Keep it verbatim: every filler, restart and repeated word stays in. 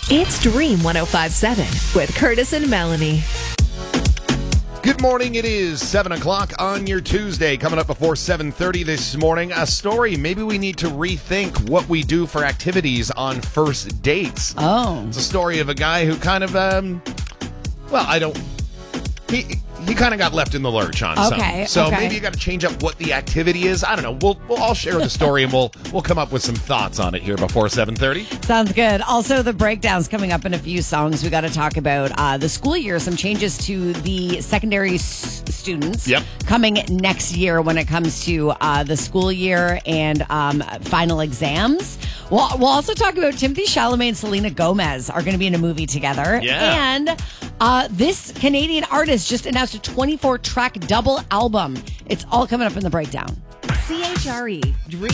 It's Dream one oh five point seven with Curtis and Melanie. Good morning. It is seven o'clock on your Tuesday. Coming up before seven thirty this morning, a story. Maybe we need to rethink what we do for activities on first dates. Oh. It's a story of a guy who kind of, um, well, I don't, he he kind of got left in the lurch on Okay, something. So okay. maybe you got to change up what the activity is. I don't know. We'll we'll all share the story and we'll we'll come up with some thoughts on it here before seven thirty. Sounds good. Also, the breakdown's coming up in a few songs. We got to talk about uh, the school year, some changes to the secondary s- students Yep. coming next year when it comes to uh, the school year and um, final exams. We'll, we'll also talk about Timothy Chalamet and Selena Gomez are going to be in a movie together. Yeah. And uh, this Canadian artist just announced a twenty-four track double album. It's all coming up in the breakdown. C H R E Dream.